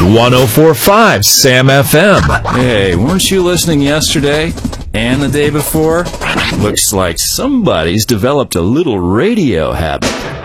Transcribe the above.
104.5 Sam FM. Hey, weren't you listening yesterday and the day before? Looks like somebody's developed a little radio habit.